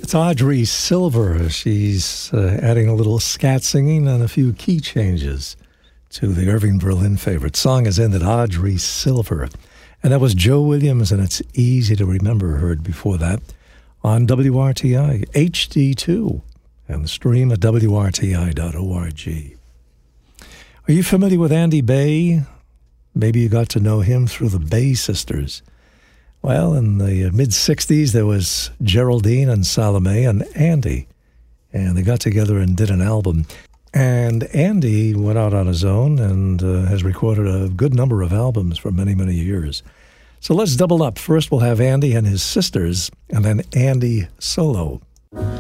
It's Audrey Silver. She's adding a little scat singing and a few key changes to the Irving Berlin favorite. Song is ended, Audrey Silver. And that was Joe Williams, and It's Easy to Remember, heard before that on WRTI HD2 and the stream at WRTI.org. Are you familiar with Andy Bay? Maybe you got to know him through the Bay Sisters. Well, in the mid-'60s, there was Geraldine and Salome and Andy, and they got together and did an album. And Andy went out on his own and has recorded a good number of albums for many, many years. So let's double up. First, we'll have Andy and his sisters, and then Andy solo.